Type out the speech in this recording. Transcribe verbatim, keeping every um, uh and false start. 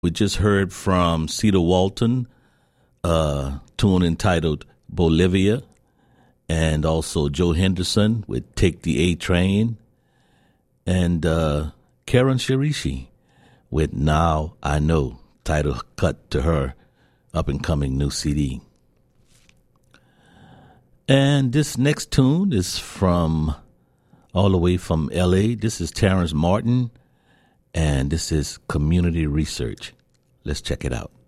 We just heard from Cedar Walton, a tune entitled Bolivia, and also Joe Henderson with Take the A Train, and uh, Karen Shirishi with Now I Know, title cut to her up-and-coming new C D. And this next tune is from all the way from L A. This is Terrence Martin, and this is Community Research. Let's check it out.